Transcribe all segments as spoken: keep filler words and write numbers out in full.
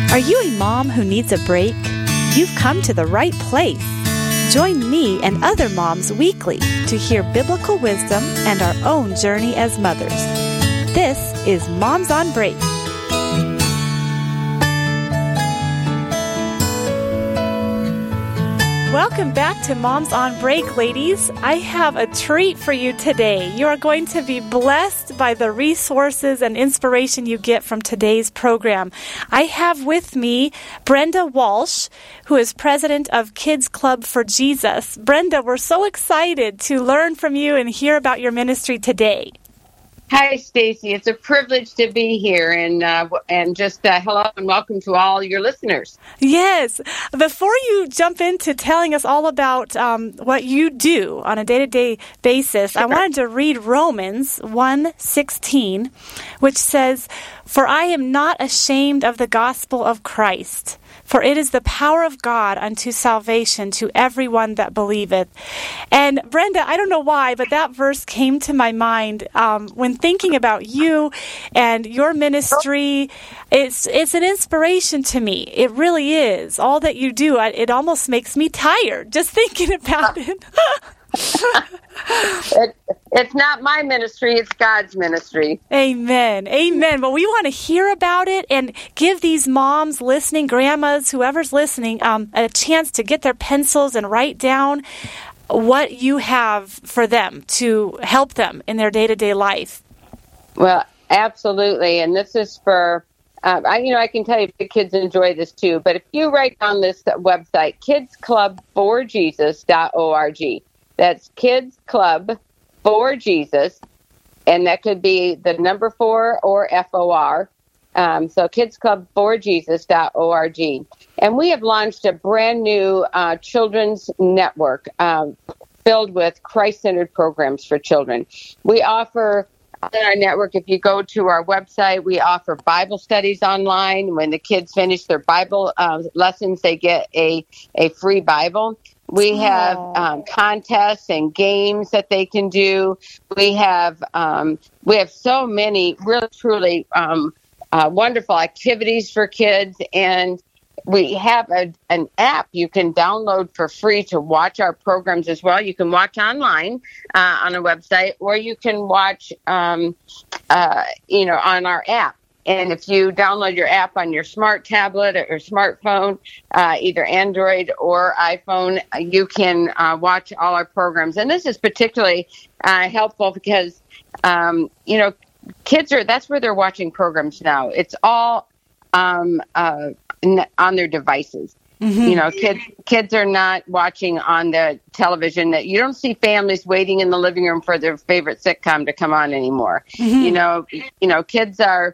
Are you a mom who needs a break? You've come to the right place. Join me and other moms weekly to hear biblical wisdom and our own journey as mothers. This is Moms on Break. Welcome back to Moms on Break, ladies. I have a treat for you today. You are going to be blessed by the resources and inspiration you get from today's program. I have with me Brenda Walsh, who is president of Kids Club for Jesus. Brenda, we're so excited to learn from you and hear about your ministry today. Hi, Stacy. It's a privilege to be here, and uh, and just uh, hello and welcome to all your listeners. Yes. Before you jump into telling us all about um, what you do on a day-to-day basis, sure. I wanted to read Romans one sixteen, which says, "For I am not ashamed of the gospel of Christ, for it is the power of God unto salvation to everyone that believeth." And Brenda, I don't know why, but that verse came to my mind um, when thinking about you and your ministry. It's it's an inspiration to me. It really is. All that you do, I, it almost makes me tired just thinking about it. it. It's not my ministry, it's God's ministry. Amen. Amen. Well, we want to hear about it and give these moms listening, grandmas, whoever's listening, um, a chance to get their pencils and write down what you have for them to help them in their day-to-day life. Well, absolutely. And this is for, uh, I, you know, I can tell you the kids enjoy this too, but if you write down this website, kids club for jesus dot org. That's Kids Club for Jesus, and that could be the number four or F O R. Um, so kids club for jesus dot org. And we have launched a brand new uh, children's network um, filled with Christ-centered programs for children. We offer on our network, if you go to our website, we offer Bible studies online. When the kids finish their Bible uh, lessons, they get a, a free Bible. We have um, contests and games that they can do. We have um, we have so many really, truly um, uh, wonderful activities for kids. And we have a, an app you can download for free to watch our programs as well. You can watch online uh, on a website, or you can watch, um, uh, you know, on our app. And if you download your app on your smart tablet or smartphone, uh, either Android or iPhone, you can uh, watch all our programs. And this is particularly uh, helpful because, um, you know, kids are, that's where they're watching programs now. It's all um, uh, on their devices. Mm-hmm. You know, kids kids are not watching on the television. That you don't see families waiting in the living room for their favorite sitcom to come on anymore. Mm-hmm. You know, you know, kids are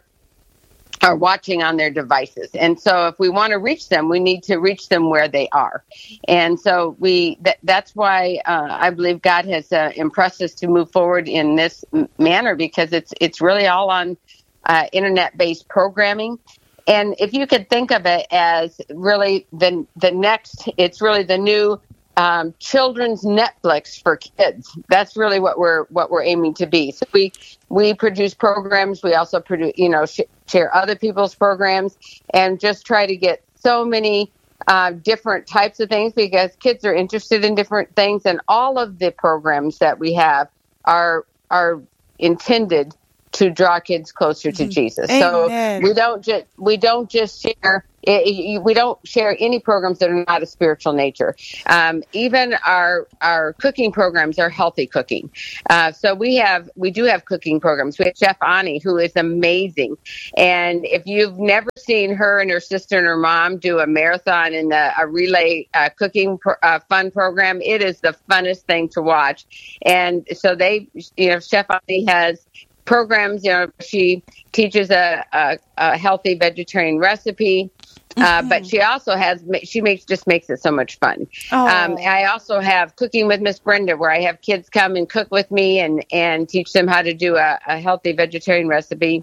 are watching on their devices. And so if we want to reach them, we need to reach them where they are. And so we th- that's why uh, I believe God has uh, impressed us to move forward in this m- manner, because it's it's really all on uh, internet-based programming. And if you could think of it as really the the next, it's really the new um, children's Netflix for kids. That's really what we're what we're aiming to be. So we we produce programs. We also produce, you know, sh- share other people's programs, and just try to get so many uh, different types of things, because kids are interested in different things, and all of the programs that we have are are intended to draw kids closer to Jesus. Amen. So we don't just we don't just share we don't share any programs that are not a spiritual nature. Um, even our our cooking programs are healthy cooking. Uh, so we have we do have cooking programs. We have Chef Ani, who is amazing, and if you've never seen her and her sister and her mom do a marathon in the, a relay uh, cooking pro, uh, fun program, it is the funnest thing to watch. And so they, you know, Chef Ani has programs. You know, she teaches a, a, a healthy vegetarian recipe, uh, mm-hmm. but she also has she makes just makes it so much fun. Oh. Um, I also have Cooking with Miss Brenda, where I have kids come and cook with me and and teach them how to do a, a healthy vegetarian recipe.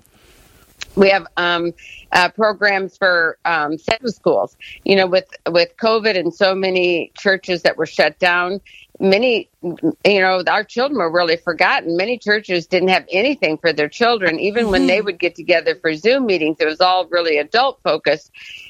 We have um, uh, programs for um, Sabbath schools. You know, with with COVID and so many churches that were shut down, many, you know, our children were really forgotten. Many churches didn't have anything for their children. Even mm-hmm. when they would get together for Zoom meetings, it was all really adult focused.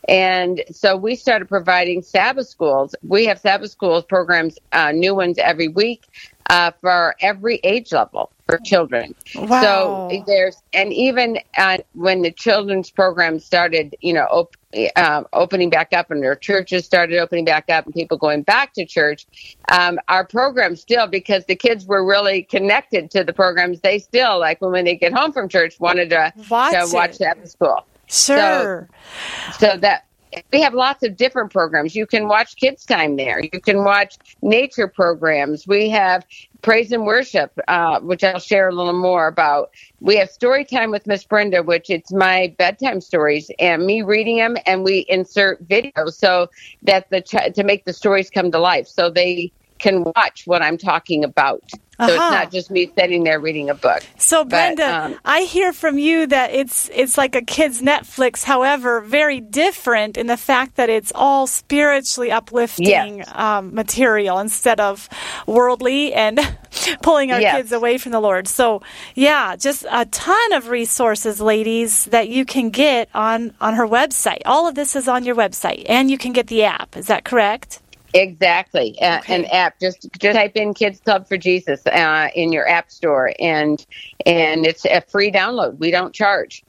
And so we started providing Sabbath schools. We have Sabbath schools programs, uh, new ones every week. Uh, for every age level for children. Wow. So there's, and even uh, when the children's program started, you know, op- uh, opening back up and their churches started opening back up and people going back to church, um, our program still, because the kids were really connected to the programs, they still, like when, when they get home from church, wanted to watch, to watch Sabbath school. Sure. So, so that, we have lots of different programs. You can watch Kids Time there. You can watch nature programs. We have praise and worship, uh, which I'll share a little more about. We have story time with Miss Brenda, which it's my bedtime stories and me reading them, and we insert videos so that the ch- to make the stories come to life, so they can watch what I'm talking about. So uh-huh. It's not just me sitting there reading a book. So, Brenda, but, um, I hear from you that it's it's like a kid's Netflix, however, very different in the fact that it's all spiritually uplifting yes. um, material instead of worldly and pulling our yes. kids away from the Lord. So, yeah, just a ton of resources, ladies, that you can get on, on her website. All of this is on your website, and you can get the app. Is that correct? Exactly. Uh, okay. An app. Just just type in Kids Club for Jesus uh, in your app store, and and it's a free download. We don't charge.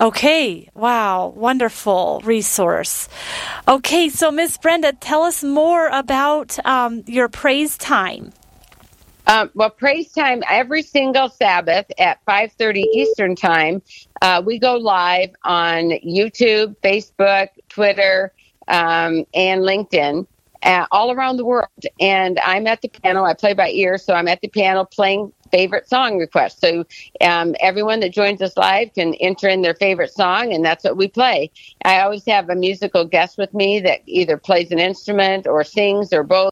Okay. Wow. Wonderful resource. Okay. So, Miss Brenda, tell us more about um, your praise time. Um, well, praise time every single Sabbath at five thirty Eastern time. Uh, we go live on YouTube, Facebook, Twitter, um, and LinkedIn. Uh, all around the world. And I'm at the piano. I play by ear, so I'm at the piano playing favorite song requests. So um, everyone that joins us live can enter in their favorite song, and that's what we play. I always have a musical guest with me that either plays an instrument or sings or both.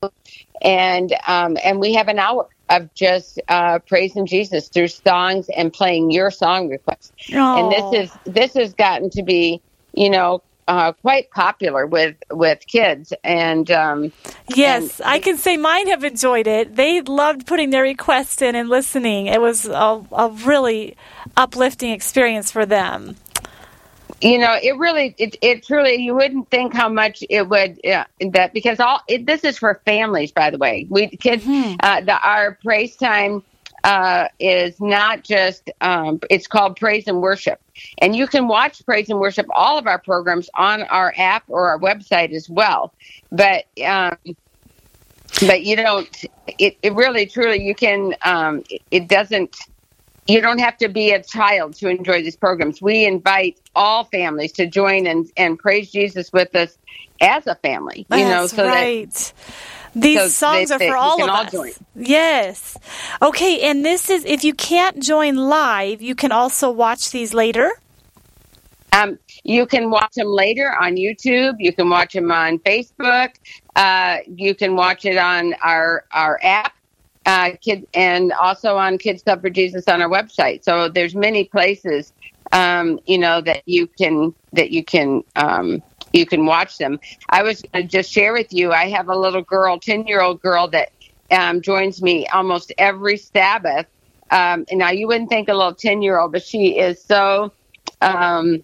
And um, and we have an hour of just uh, praising Jesus through songs and playing your song requests. Aww. And this is this has gotten to be, you know, Uh, quite popular with, with kids. And um, yes, and, I can say mine have enjoyed it. They loved putting their requests in and listening. It was a, a really uplifting experience for them. You know, it really, it, it truly, you wouldn't think how much it would, uh, that because all, it, this is for families, by the way. We kids, mm-hmm. uh, the, our praise time uh, is not just, um, it's called Praise and Worship. And you can watch Praise and Worship, all of our programs, on our app or our website as well. But um, but you don't, it, it really, truly, you can, um, it, it doesn't, you don't have to be a child to enjoy these programs. We invite all families to join and, and praise Jesus with us as a family. That's you know, so right. That, These so songs they, are they, for all of all us. Join. Yes. Okay, and this is, if you can't join live, you can also watch these later? Um, you can watch them later on YouTube. You can watch them on Facebook. Uh, you can watch it on our our app, uh, kid, and also on Kids Club for Jesus on our website. So there's many places, um, you know, that you can that you can. Um, You can watch them. I was going to just share with you, I have a little girl, ten-year-old girl that um, joins me almost every Sabbath. Um, and now, you wouldn't think a little ten-year-old, but she is so um,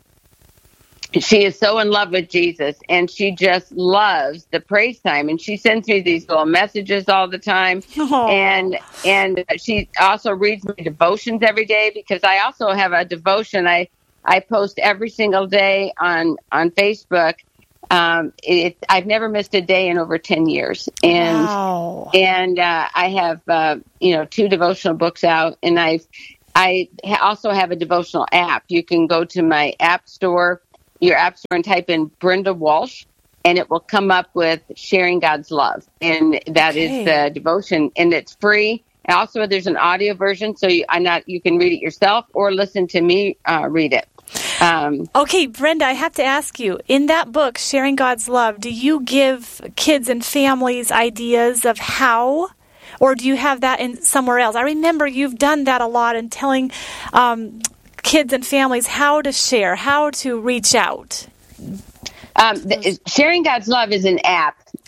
she is so in love with Jesus, and she just loves the praise time. And she sends me these little messages all the time. Aww. And and she also reads my devotions every day, because I also have a devotion I I post every single day on, on Facebook. Um, it, I've never missed a day in over ten years. And, wow. and, uh, I have, uh, you know, two devotional books out, and I've, I also have a devotional app. You can go to my app store, your app store, and type in Brenda Walsh, and it will come up with Sharing God's Love. And that okay. is the devotion, and it's free. And also, there's an audio version, so you, I'm not, you can read it yourself or listen to me uh, read it. Um, okay, Brenda, I have to ask you, in that book, Sharing God's Love, do you give kids and families ideas of how, or do you have that in somewhere else? I remember you've done that a lot in telling um, kids and families how to share, how to reach out. Um, the, Sharing God's Love is an app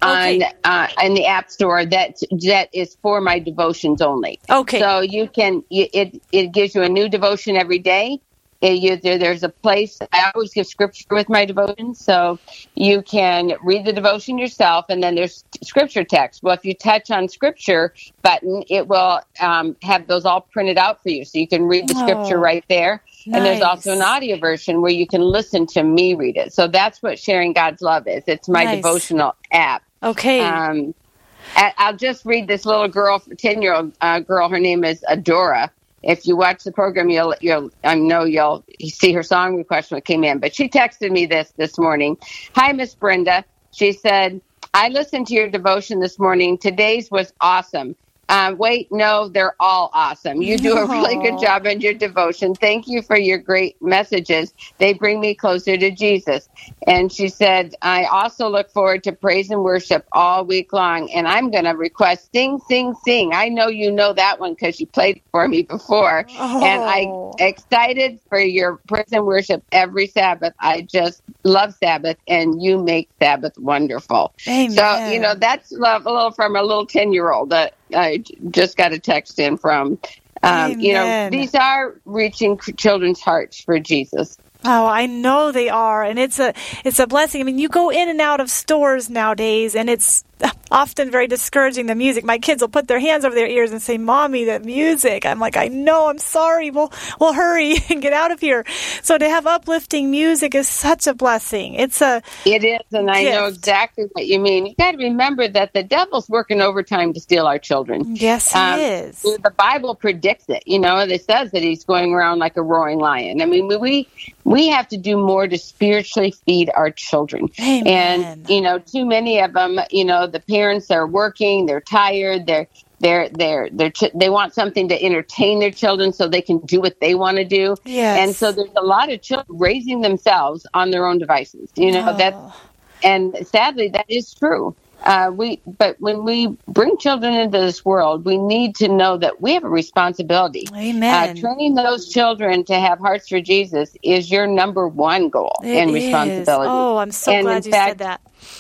on Okay. uh, in the App Store that that is for my devotions only. Okay. So you can you, it it gives you a new devotion every day. It, you, there, there's a place. I always give scripture with my devotions, so you can read the devotion yourself, and then there's scripture text. Well, if you touch on scripture button, it will um, have those all printed out for you, so you can read the scripture Oh, right there. nice. And there's also an audio version where you can listen to me read it. So that's what Sharing God's Love is. It's my Nice. devotional app. Okay. Um, I- I'll just read this little girl, ten-year-old uh, girl. Her name is Adora. If you watch the program, you'll, you'll, I know you'll see her song request when it came in. But she texted me this this morning. Hi, Miss Brenda. She said, I listened to your devotion this morning. Today's was awesome. Uh, wait, no, they're all awesome. You do a really good job in your devotion. Thank you for your great messages. They bring me closer to Jesus. And she said, I also look forward to praise and worship all week long. And I'm going to request Sing, Sing, Sing. I know you know that one because you played it for me before. Oh. And I'm excited for your praise and worship every Sabbath. I just love Sabbath, and you make Sabbath wonderful. Amen. So, you know, that's love, a little from a little ten-year-old that I just got a text in from. Um, you know, Amen. these are reaching children's hearts for Jesus. Oh, I know they are, and it's a it's a blessing. I mean, you go in and out of stores nowadays, and it's often very discouraging, the music. My kids will put their hands over their ears and say, Mommy, that music. I'm like, I know, I'm sorry. We'll, we'll hurry and get out of here. So to have uplifting music is such a blessing. It's a It is, and I know gift. exactly what you mean. You got to remember that the devil's working overtime to steal our children. Yes, he Um, is. The Bible predicts it. You know, it says that he's going around like a roaring lion. I mean, we we have to do more to spiritually feed our children. Amen. And, you know, too many of them, you know, the parents are working, they're tired, they're they're they're they're ch- they want something to entertain their children so they can do what they want to do. Yes. And so there's a lot of children raising themselves on their own devices. You know, Oh. that and sadly that is true. Uh, we, but when we bring children into this world, we need to know that we have a responsibility. Amen. Uh, training those children to have hearts for Jesus is your number one goal It and is. responsibility. Oh, I'm so And glad in you fact, said that.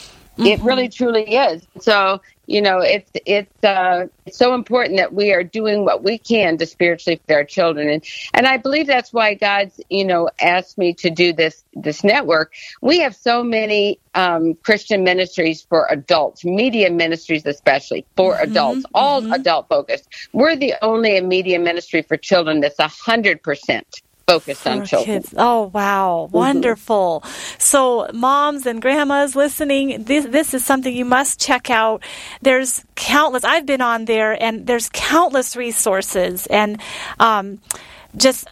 It really, truly is. So, you know, it's it's uh, it's so important that we are doing what we can to spiritually feed our children, and and I believe that's why God's, you know, asked me to do this this network. We have so many um, Christian ministries for adults, media ministries especially for Mm-hmm, adults, all mm-hmm. adult focused. We're the only media ministry for children that's a hundred percent focused on For children. kids. Oh, wow. Wonderful. So moms and grandmas listening, this, this is something you must check out. There's countless, I've been on there, and there's countless resources and um, just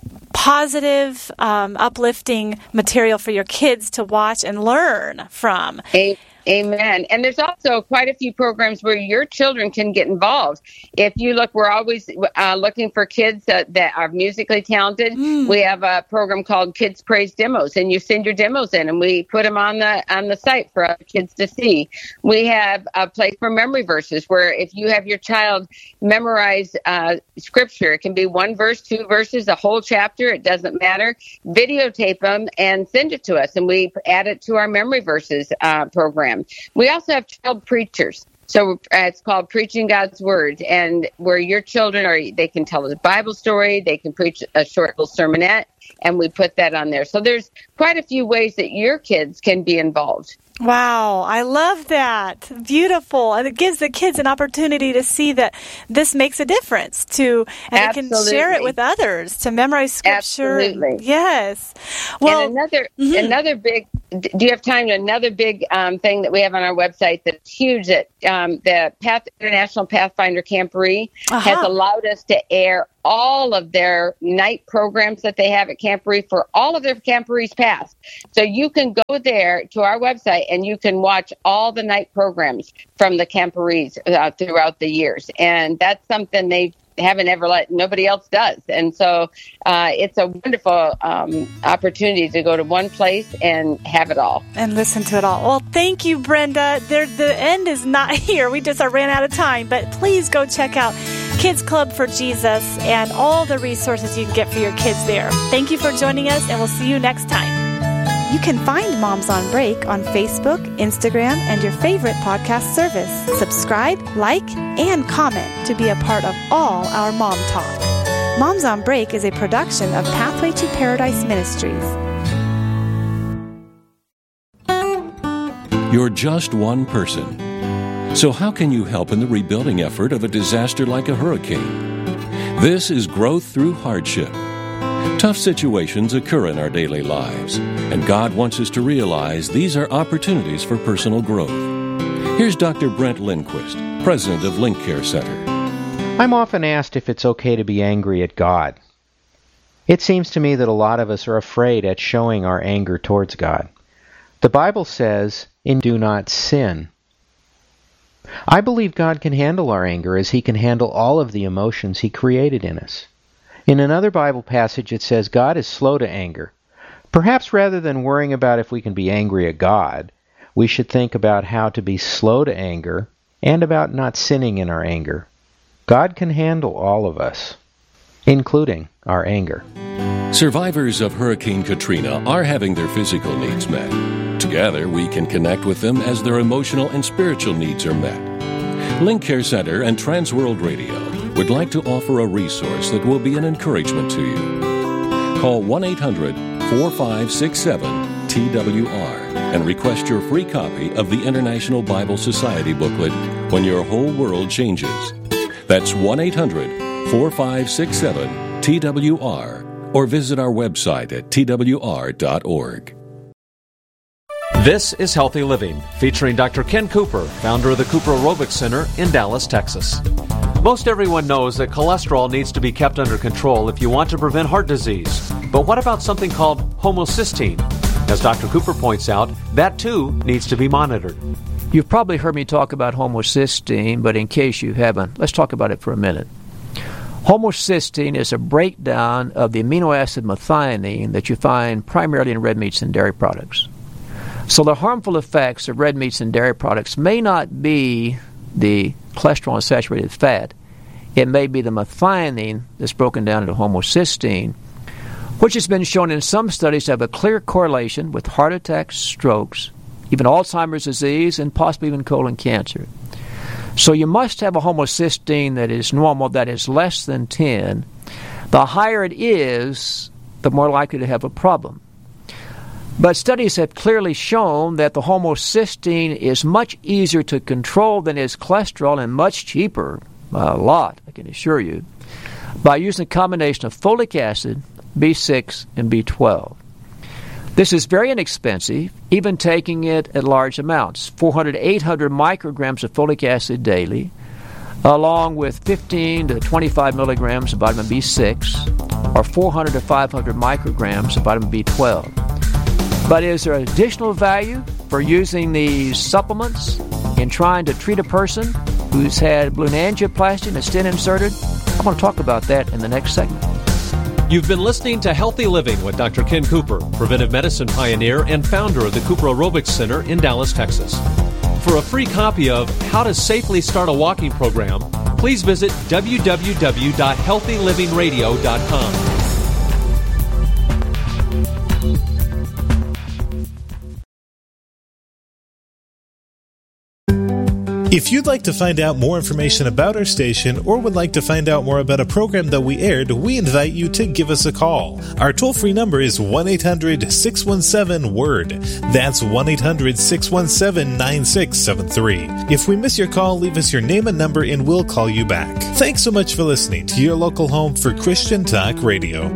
positive, um, uplifting material for your kids to watch and learn from. A- Amen. And there's also quite a few programs where your children can get involved. If you look, we're always uh, looking for kids that, that are musically talented. Mm. We have a program called Kids Praise Demos, and you send your demos in, and we put them on the on the site for other kids to see. We have a place for memory verses, where if you have your child memorize uh, scripture, it can be one verse, two verses, a whole chapter. It doesn't matter. Videotape them and send it to us, and we add it to our memory verses uh, program. We also have child preachers. So uh, it's called Preaching God's Word, and where your children are, they can tell a Bible story, they can preach a short little sermonette, and we put that on there. So there's quite a few ways that your kids can be involved. Wow, I love that. Beautiful. And it gives the kids an opportunity to see that this makes a difference to, and they can share it Absolutely. with others to memorize scripture. Absolutely. Yes. Well, and another mhm. another big, do you have time? Another big um, thing that we have on our website that's huge, that um, the Path International Pathfinder Camporee Uh-huh. has allowed us to air all of their night programs that they have at Camporee for all of their Camporees past. So you can go there to our website and you can watch all the night programs from the Camporees uh, throughout the years. And that's something they haven't ever let, nobody else does. And so uh, it's a wonderful um, opportunity to go to one place and have it all. and listen to it all. Well, thank you, Brenda. There, the end is not here. We just uh, ran out of time, but please go check out Kids Club for Jesus and all the resources you can get for your kids there. Thank you for joining us, and we'll see you next time. You can find Moms on Break on Facebook, Instagram, and your favorite podcast service. Subscribe, like, and comment to be a part of all our Mom Talk. Moms on Break is a production of Pathway to Paradise Ministries. You're just one person. So how can you help in the rebuilding effort of a disaster like a hurricane? This is Growth Through Hardship. Tough situations occur in our daily lives, and God wants us to realize these are opportunities for personal growth. Here's Doctor Brent Lindquist, president of Link Care Center. I'm often asked if it's okay to be angry at God. It seems to me that a lot of us are afraid at showing our anger towards God. The Bible says, "And do not sin." I believe God can handle our anger as He can handle all of the emotions He created in us. In another Bible passage it says God is slow to anger. Perhaps rather than worrying about if we can be angry at God, we should think about how to be slow to anger and about not sinning in our anger. God can handle all of us, including our anger. Survivors of Hurricane Katrina are having their physical needs met. Together, we can connect with them as their emotional and spiritual needs are met. Link Care Center and Transworld Radio would like to offer a resource that will be an encouragement to you. Call one eight hundred, four five six seven, T W R and request your free copy of the International Bible Society booklet, When Your Whole World Changes. That's one eight hundred, four five six seven, T W R or visit our website at T W R dot org. This is Healthy Living, featuring Doctor Ken Cooper, founder of the Cooper Aerobics Center in Dallas, Texas. Most everyone knows that cholesterol needs to be kept under control if you want to prevent heart disease. But what about something called homocysteine? As Doctor Cooper points out, that too needs to be monitored. You've probably heard me talk about homocysteine, but in case you haven't, let's talk about it for a minute. Homocysteine is a breakdown of the amino acid methionine that you find primarily in red meats and dairy products. So the harmful effects of red meats and dairy products may not be the cholesterol and saturated fat. It may be the methionine that's broken down into homocysteine, which has been shown in some studies to have a clear correlation with heart attacks, strokes, even Alzheimer's disease, and possibly even colon cancer. So you must have a homocysteine that is normal, that is less than ten. The higher it is, the more likely to have a problem. But studies have clearly shown that the homocysteine is much easier to control than is cholesterol and much cheaper, a lot, I can assure you, by using a combination of folic acid, B six, and B twelve. This is very inexpensive, even taking it at large amounts, four hundred to eight hundred micrograms of folic acid daily, along with fifteen to twenty-five milligrams of vitamin B six, or four hundred to five hundred micrograms of vitamin B twelve. But is there additional value for using these supplements in trying to treat a person who's had balloon angioplasty and a stent inserted? I want to talk about that in the next segment. You've been listening to Healthy Living with Doctor Ken Cooper, preventive medicine pioneer and founder of the Cooper Aerobics Center in Dallas, Texas. For a free copy of How to Safely Start a Walking Program, please visit w w w dot healthy living radio dot com. If you'd like to find out more information about our station or would like to find out more about a program that we aired, we invite you to give us a call. Our toll-free number is one eight hundred, six one seven, W O R D. That's one eight hundred, six one seven, nine six seven three. If we miss your call, leave us your name and number and we'll call you back. Thanks so much for listening to your local home for Christian Talk Radio.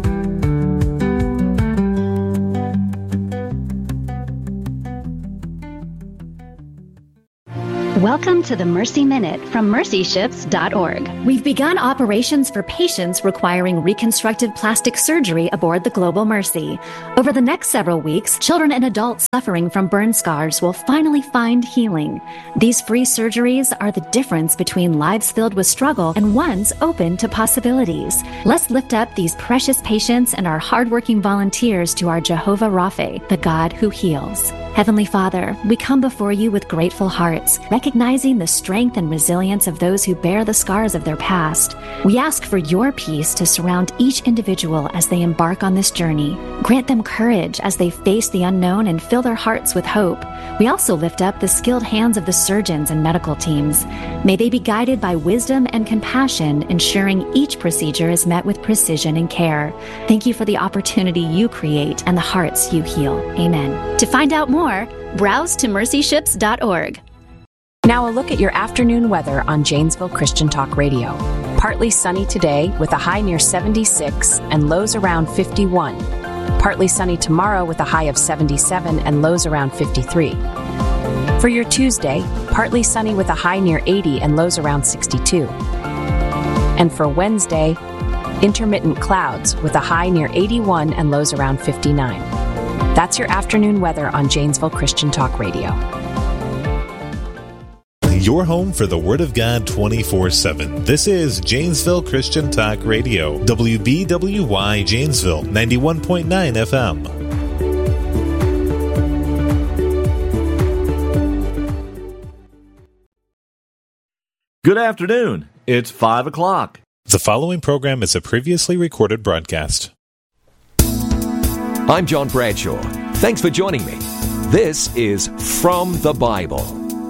Welcome to the Mercy Minute from mercy ships dot org. We've begun operations for patients requiring reconstructive plastic surgery aboard the Global Mercy. Over the next several weeks, children and adults suffering from burn scars will finally find healing. These free surgeries are the difference between lives filled with struggle and ones open to possibilities. Let's lift up these precious patients and our hardworking volunteers to our Jehovah Rapha, the God who heals. Heavenly Father, we come before you with grateful hearts, recognizing recognizing the strength and resilience of those who bear the scars of their past. We ask for your peace to surround each individual as they embark on this journey. Grant them courage as they face the unknown and fill their hearts with hope. We also lift up the skilled hands of the surgeons and medical teams. May they be guided by wisdom and compassion, ensuring each procedure is met with precision and care. Thank you for the opportunity you create and the hearts you heal. Amen. To find out more, browse to mercy ships dot org. Now a look at your afternoon weather on Janesville Christian Talk Radio. Partly sunny today with a high near seventy-six and lows around fifty-one. Partly sunny tomorrow with a high of seventy-seven and lows around fifty-three. For your Tuesday, partly sunny with a high near eighty and lows around sixty-two. And for Wednesday, intermittent clouds with a high near eighty-one and lows around fifty-nine. That's your afternoon weather on Janesville Christian Talk Radio. Your home for the Word of God twenty-four seven. This is Janesville Christian Talk Radio, W B W Y Janesville, ninety-one point nine F M. Good afternoon. It's five o'clock. The following program is a previously recorded broadcast. I'm John Bradshaw. Thanks for joining me. This is From the Bible.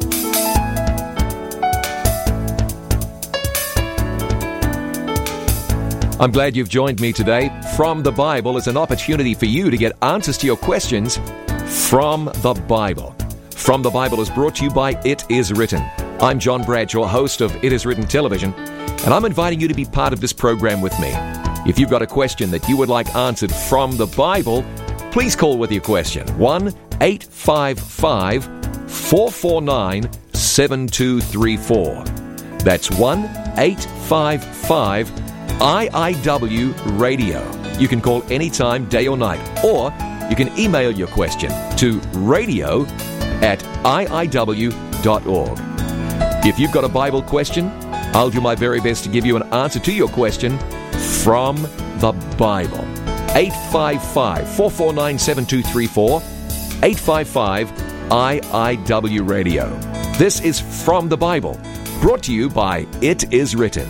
I'm glad you've joined me today. From the Bible is an opportunity for you to get answers to your questions from the Bible. From the Bible is brought to you by It Is Written. I'm John Bradshaw, host of It Is Written Television, and I'm inviting you to be part of this program with me. If you've got a question that you would like answered from the Bible, please call with your question. one eight five five, four four nine, seven two three four. That's one eight five five, I I W Radio. You can call anytime, day or night, or you can email your question to radio at I I W dot org. If you've got a Bible question, I'll do my very best to give you an answer to your question from the Bible. eight five five, four four nine, seven two three four, eight five five, I I W Radio. This is From the Bible, brought to you by It Is Written.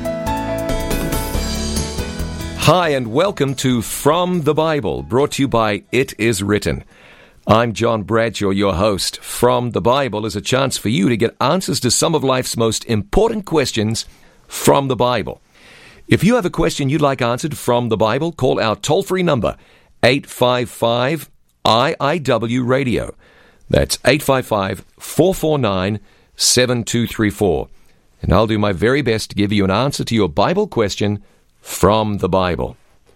Hi, and welcome to From the Bible, brought to you by It Is Written. I'm John Bradshaw, your host. From the Bible is a chance for you to get answers to some of life's most important questions from the Bible. If you have a question you'd like answered from the Bible, call our toll-free number, eight five five, I I W Radio. That's eight five five, four four nine, seven two three four. And I'll do my very best to give you an answer to your Bible question from the Bible.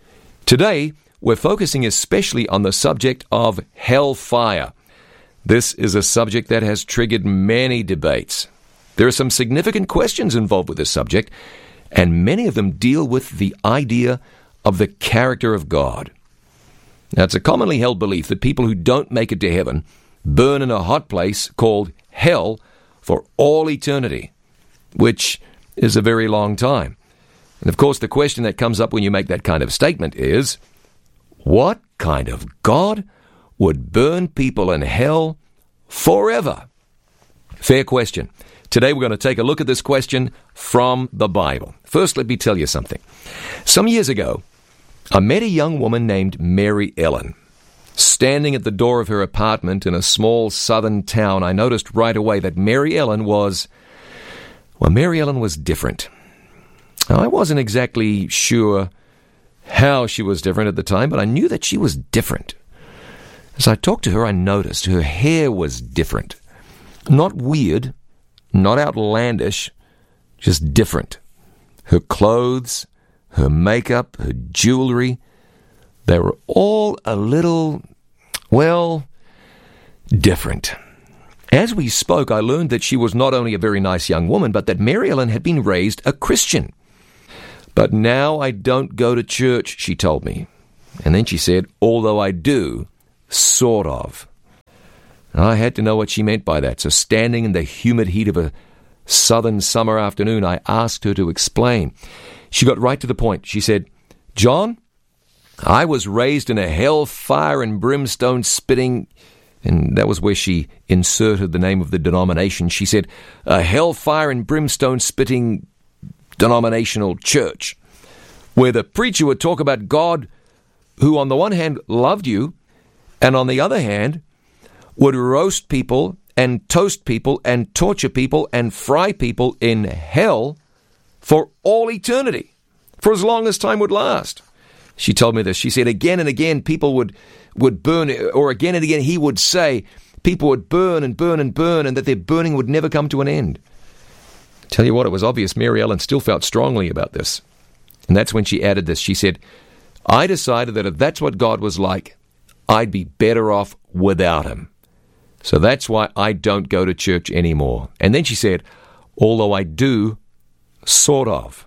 Today, we're focusing especially on the subject of hellfire. This is a subject that has triggered many debates. There are some significant questions involved with this subject, and many of them deal with the idea of the character of God. Now, it's a commonly held belief that people who don't make it to heaven burn in a hot place called hell for all eternity, which is a very long time. And of course, the question that comes up when you make that kind of statement is, what kind of God would burn people in hell forever? Fair question. Today we're going to take a look at this question from the Bible. First, let me tell you something. Some years ago, I met a young woman named Mary Ellen. Standing at the door of her apartment in a small southern town, I noticed right away that Mary Ellen was, well, Mary Ellen was different. Now, I wasn't exactly sure how she was different at the time, but I knew that she was different. As I talked to her, I noticed her hair was different. Not weird, not outlandish, just different. Her clothes, her makeup, her jewelry, they were all a little, well, different. As we spoke, I learned that she was not only a very nice young woman, but that Mary Ellen had been raised a Christian. But now I don't go to church, she told me. And then she said, although I do, sort of. I had to know what she meant by that. So standing in the humid heat of a southern summer afternoon, I asked her to explain. She got right to the point. She said, John, I was raised in a hellfire and brimstone spitting And that was where she inserted the name of the denomination. She said, a hellfire and brimstone spitting denominational church, where the preacher would talk about God who on the one hand loved you, and on the other hand would roast people and toast people and torture people and fry people in hell for all eternity, for as long as time would last. She told me this. She said again and again people would, would burn, or again and again he would say people would burn and burn and burn, and that their burning would never come to an end. Tell you what, it was obvious Mary Ellen still felt strongly about this. And that's when she added this. She said, I decided that if that's what God was like, I'd be better off without him. So that's why I don't go to church anymore. And then she said, although I do, sort of.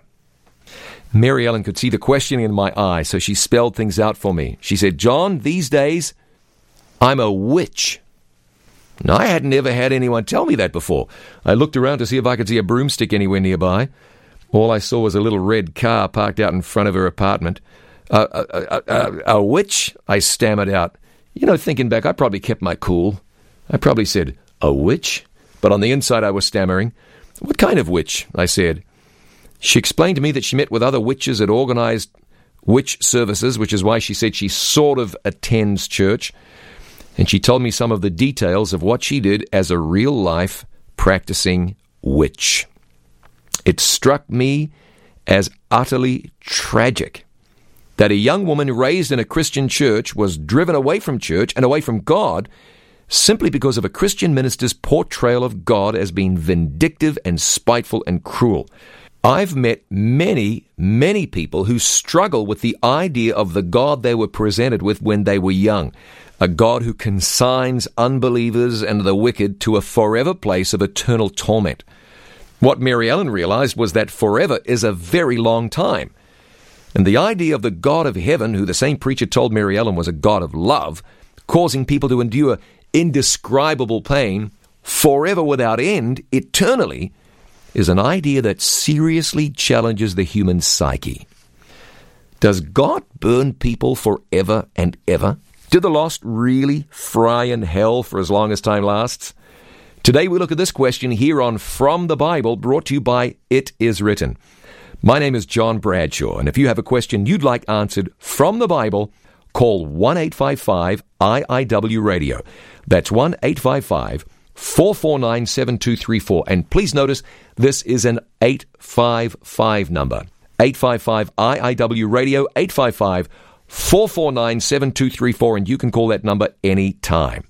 Mary Ellen could see the questioning in my eyes, so she spelled things out for me. She said, John, these days, I'm a witch. Now, I hadn't ever had anyone tell me that before. I looked around to see if I could see a broomstick anywhere nearby. All I saw was a little red car parked out in front of her apartment. Uh, a, a, a, a witch? I stammered out. You know, thinking back, I probably kept my cool. I probably said, a witch? But on the inside I was stammering. What kind of witch? I said. She explained to me that she met with other witches at organized witch services, which is why she said she sort of attends church. And she told me some of the details of what she did as a real-life practicing witch. It struck me as utterly tragic that a young woman raised in a Christian church was driven away from church and away from God simply because of a Christian minister's portrayal of God as being vindictive and spiteful and cruel. I've met many, many people who struggle with the idea of the God they were presented with when they were young, a God who consigns unbelievers and the wicked to a forever place of eternal torment. What Mary Ellen realized was that forever is a very long time. And the idea of the God of heaven, who the same preacher told Mary Ellen was a God of love, causing people to endure indescribable pain forever without end, eternally, is an idea that seriously challenges the human psyche. Does God burn people forever and ever? Do the lost really fry in hell for as long as time lasts? Today we look at this question here on From the Bible, brought to you by It Is Written. My name is John Bradshaw, and if you have a question you'd like answered from the Bible, call one eight five five I I W radio. That's one eight five five four four nine seven two three four. And please notice, this is an eight five five number. eight five five I I W radio, eight five five four four nine seven two three four, and you can call that number any time.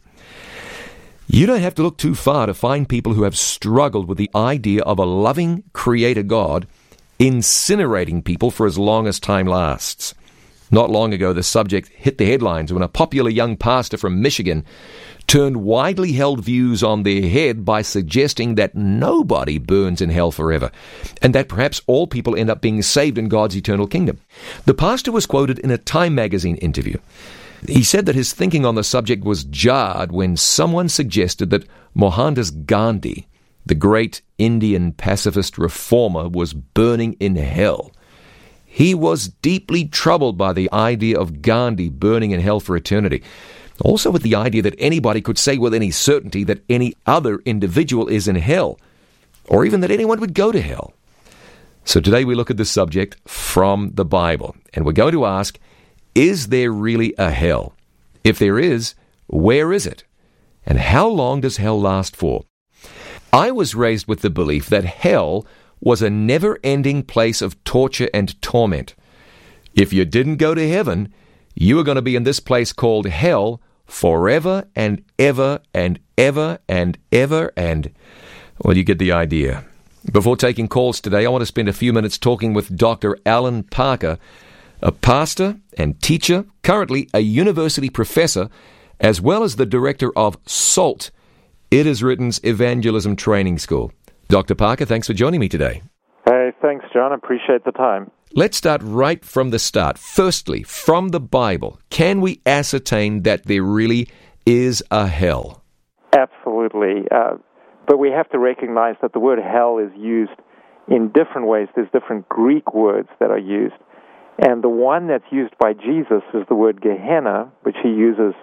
You don't have to look too far to find people who have struggled with the idea of a loving Creator God incinerating people for as long as time lasts. Not long ago, the subject hit the headlines when a popular young pastor from Michigan turned widely held views on their head by suggesting that nobody burns in hell forever, and that perhaps all people end up being saved in God's eternal kingdom. The pastor was quoted in a Time magazine interview. He said that his thinking on the subject was jarred when someone suggested that Mohandas Gandhi, the great Indian pacifist reformer, was burning in hell. He was deeply troubled by the idea of Gandhi burning in hell for eternity. Also with the idea that anybody could say with any certainty that any other individual is in hell, or even that anyone would go to hell. So today we look at the subject from the Bible, and we're going to ask, is there really a hell? If there is, where is it? And how long does hell last for? I was raised with the belief that hell was a never-ending place of torture and torment. If you didn't go to heaven, you were going to be in this place called hell forever and ever and ever and ever and... Well, you get the idea. Before taking calls today, I want to spend a few minutes talking with Doctor Alan Parker, a pastor and teacher, currently a university professor, as well as the director of SALT, It Is Written's Evangelism Training School. Doctor Parker, thanks for joining me today. Hey, thanks, John. I appreciate the time. Let's start right from the start. Firstly, from the Bible, can we ascertain that there really is a hell? Absolutely. Uh, but we have to recognize that the word hell is used in different ways. There's different Greek words that are used. And the one that's used by Jesus is the word Gehenna, which he uses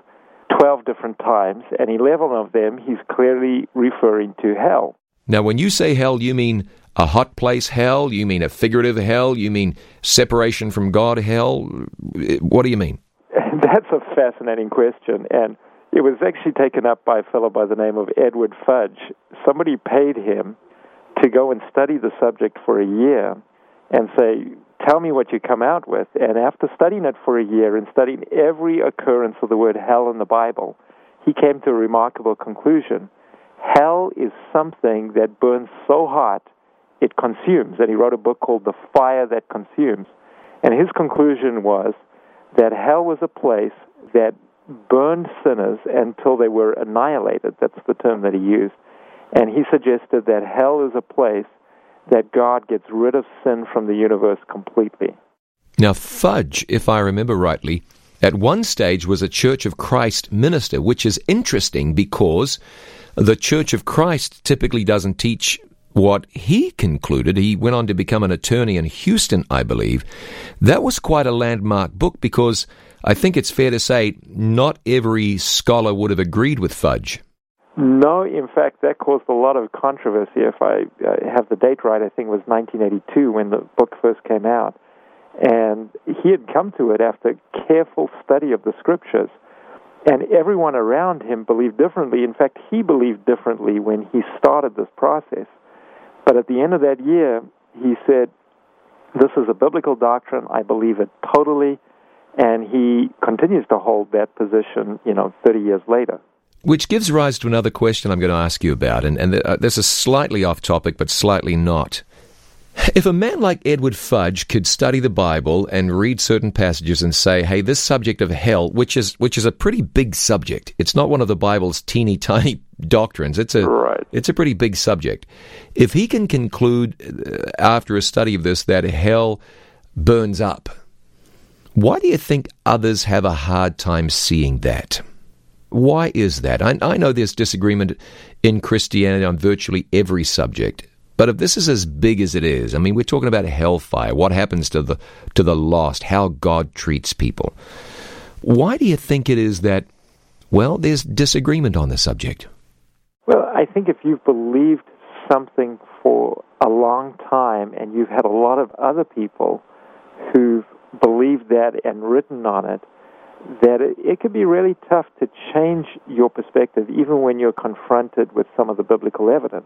twelve different times, and eleven of them he's clearly referring to hell. Now, when you say hell, you mean a hot place hell? You mean a figurative hell? You mean separation from God hell? What do you mean? That's a fascinating question, and it was actually taken up by a fellow by the name of Edward Fudge. Somebody paid him to go and study the subject for a year and say, tell me what you come out with. And after studying it for a year and studying every occurrence of the word hell in the Bible, he came to a remarkable conclusion. Hell is something that burns so hot it consumes. And he wrote a book called The Fire That Consumes. And his conclusion was that hell was a place that burned sinners until they were annihilated. That's the term that he used. And he suggested that hell is a place that God gets rid of sin from the universe completely. Now, Fudge, if I remember rightly, at one stage was a Church of Christ minister, which is interesting because the Church of Christ typically doesn't teach what he concluded. He went on to become an attorney in Houston, I believe. That was quite a landmark book because I think it's fair to say not every scholar would have agreed with Fudge. No, in fact, that caused a lot of controversy. If I uh, have the date right, I think it was nineteen eighty-two when the book first came out. And he had come to it after careful study of the Scriptures. And everyone around him believed differently. In fact, he believed differently when he started this process. But at the end of that year, he said, this is a biblical doctrine. I believe it totally. And he continues to hold that position, you know, thirty years later. Which gives rise to another question I'm going to ask you about, and, and uh, this is slightly off topic, but slightly not. If a man like Edward Fudge could study the Bible and read certain passages and say, hey, this subject of hell, which is which is a pretty big subject, it's not one of the Bible's teeny tiny doctrines, it's a right. it's a pretty big subject. If he can conclude uh, after a study of this that hell burns up, why do you think others have a hard time seeing that? Why is that? I, I know there's disagreement in Christianity on virtually every subject, but if this is as big as it is, I mean, we're talking about hellfire, what happens to the to the lost, how God treats people. Why do you think it is that, well, there's disagreement on the subject? Well, I think if you've believed something for a long time and you've had a lot of other people who've believed that and written on it, that it, it can be really tough to change your perspective even when you're confronted with some of the biblical evidence.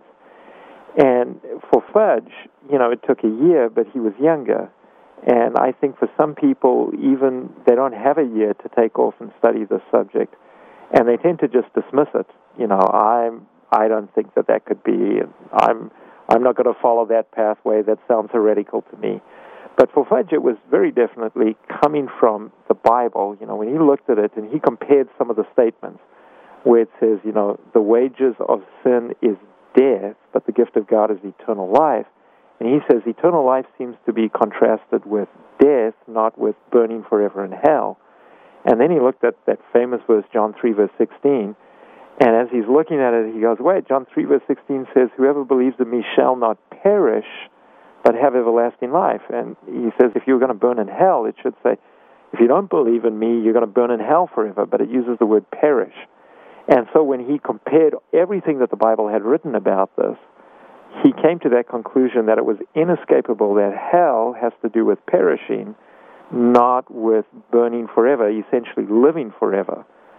And for Fudge, you know, it took a year, but he was younger. And I think for some people, even they don't have a year to take off and study the subject, and they tend to just dismiss it. You know, I'm, I don't think that that could be, I'm, I'm not going to follow that pathway. That sounds heretical to me. But for Fudge, it was very definitely coming from the Bible. You know, when he looked at it and he compared some of the statements where it says, you know, the wages of sin is death, but the gift of God is eternal life. And he says eternal life seems to be contrasted with death, not with burning forever in hell. And then he looked at that famous verse, John three, verse sixteen, and as he's looking at it, he goes, wait, John three, verse sixteen says, whoever believes in me shall not perish, but have everlasting life. And he says, if you're going to burn in hell, it should say, if you don't believe in me, you're going to burn in hell forever, but it uses the word perish. And so when he compared everything that the Bible had written about this, he came to that conclusion that it was inescapable that hell has to do with perishing, not with burning forever, essentially living forever.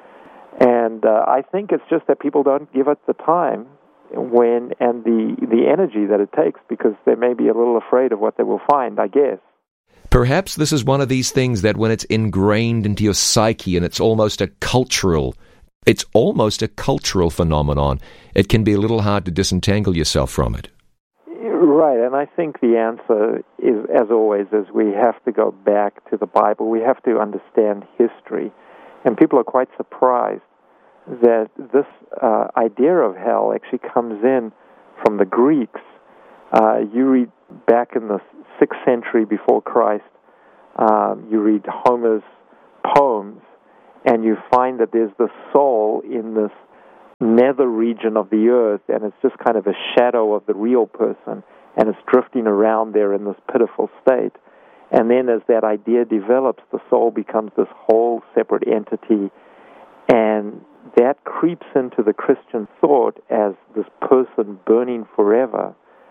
And uh, I think it's just that people don't give it the time when and the the energy that it takes, because they may be a little afraid of what they will find, I guess. Perhaps this is one of these things that when it's ingrained into your psyche and it's almost a cultural it's almost a cultural phenomenon, it can be a little hard to disentangle yourself from it. Right, and I think the answer is, as always, is we have to go back to the Bible. We have to understand history. And people are quite surprised that this uh, idea of hell actually comes in from the Greeks. Uh, you read back in the sixth century before Christ, um, you read Homer's poems, and you find that there's the soul in this nether region of the earth, and it's just kind of a shadow of the real person, and it's drifting around there in this pitiful state. And then as that idea develops, the soul becomes this whole separate entity, And that creeps into the Christian thought as this person burning forever.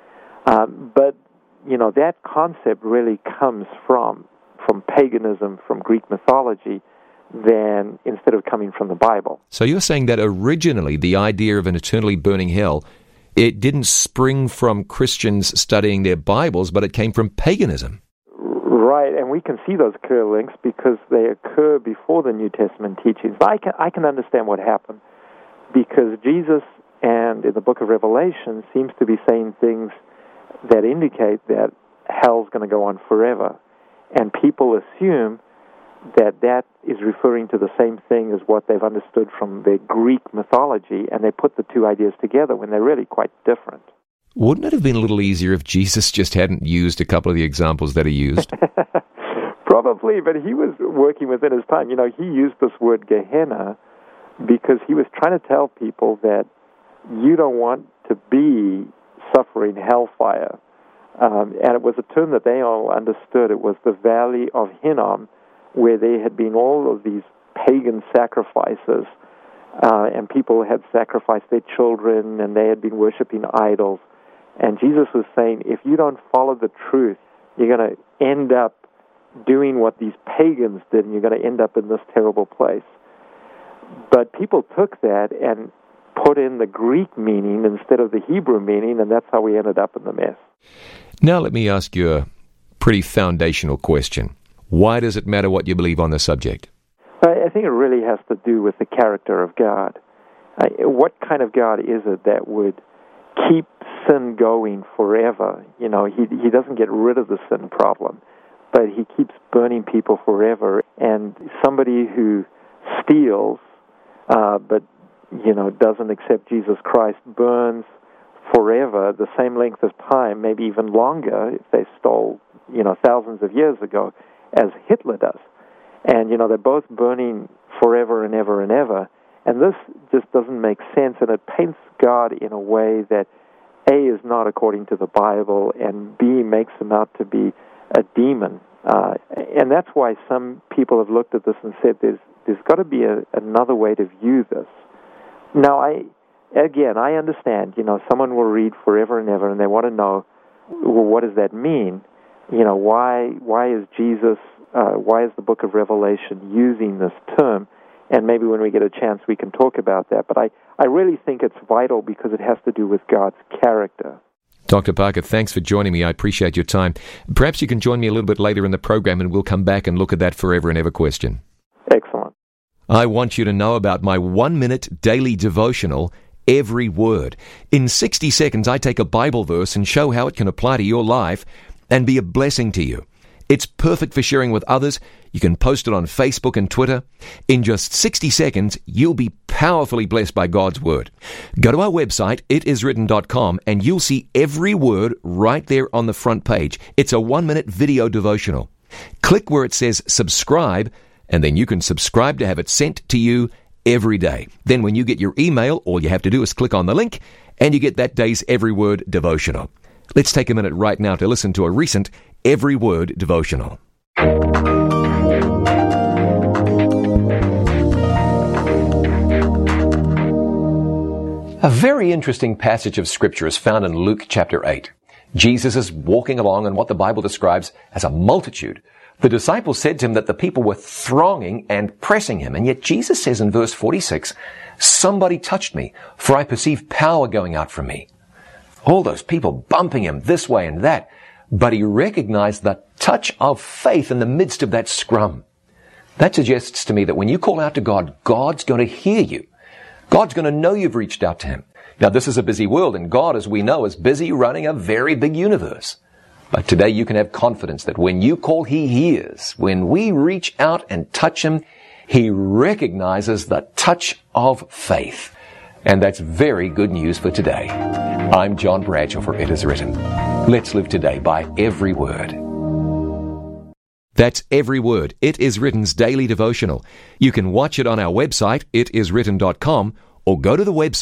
Um, but, you know, that concept really comes from from paganism, from Greek mythology, than instead of coming from the Bible. So you're saying that originally the idea of an eternally burning hell, it didn't spring from Christians studying their Bibles, but it came from paganism. Right, and we can see those clear links because they occur before the New Testament teachings. I can, I can understand what happened because Jesus, and in the book of Revelation, seems to be saying things that indicate that hell's going to go on forever. And people assume that that is referring to the same thing as what they've understood from their Greek mythology, and they put the two ideas together when they're really quite different. Wouldn't it have been a little easier if Jesus just hadn't used a couple of the examples that he used? Probably, but he was working within his time. You know, he used this word Gehenna because he was trying to tell people that you don't want to be suffering hellfire. Um, and it was a term that they all understood. It was the Valley of Hinnom, where there had been all of these pagan sacrifices, uh, and people had sacrificed their children, and they had been worshiping idols. And Jesus was saying, if you don't follow the truth, you're going to end up doing what these pagans did, and you're going to end up in this terrible place. But people took that and put in the Greek meaning instead of the Hebrew meaning, and that's how we ended up in the mess. Now let me ask you a pretty foundational question. Why does it matter what you believe on the subject? I think it really has to do with the character of God. What kind of God is it that would keep sin going forever? You know, he he doesn't get rid of the sin problem, but he keeps burning people forever. And somebody who steals, uh, but, you know, doesn't accept Jesus Christ, burns forever, the same length of time, maybe even longer, if they stole, you know, thousands of years ago, as Hitler does. And, you know, they're both burning forever and ever and ever. And this just doesn't make sense, and it paints God in a way that, A, is not according to the Bible, and B, makes him out to be a demon. Uh, and that's why some people have looked at this and said there's there's got to be a, another way to view this. Now, I again, I understand, you know, someone will read forever and ever, and they want to know, well, what does that mean? You know, why why is Jesus, uh, why is the book of Revelation using this term? And maybe when we get a chance, we can talk about that. But I, I really think it's vital because it has to do with God's character. Doctor Parker, thanks for joining me. I appreciate your time. Perhaps you can join me a little bit later in the program, and we'll come back and look at that forever and ever question. Excellent. I want you to know about my one-minute daily devotional, Every Word. In sixty seconds, I take a Bible verse and show how it can apply to your life and be a blessing to you. It's perfect for sharing with others. You can post it on Facebook and Twitter. In just sixty seconds, you'll be powerfully blessed by God's Word. Go to our website, it is written dot com, and you'll see every word right there on the front page. It's a one-minute video devotional. Click where it says subscribe, and then you can subscribe to have it sent to you every day. Then when you get your email, all you have to do is click on the link, and you get that day's Every Word devotional. Let's take a minute right now to listen to a recent Every Word devotional. A very interesting passage of Scripture is found in Luke chapter eight. Jesus is walking along in what the Bible describes as a multitude. The disciples said to him that the people were thronging and pressing him, and yet Jesus says in verse forty-six, "Somebody touched me, for I perceive power going out from me." All those people bumping him this way and that, but he recognized the touch of faith in the midst of that scrum. That suggests to me that when you call out to God, God's going to hear you. God's going to know you've reached out to him. Now, this is a busy world, and God, as we know, is busy running a very big universe. But today you can have confidence that when you call, he hears. When we reach out and touch him, he recognizes the touch of faith. And that's very good news for today. I'm John Bradshaw for It Is Written. Let's live today by every word. That's Every Word, It Is Written's daily devotional. You can watch it on our website, it is written dot com, or go to the website